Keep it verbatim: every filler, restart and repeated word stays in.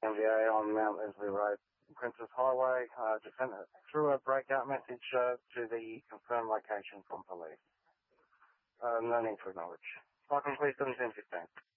M V A on Mount Leslie Road, Princess Highway, uh, just sent it through a breakout message uh, to the confirmed location from police. Uh, no need to acknowledge. I can please seventeen fifteen.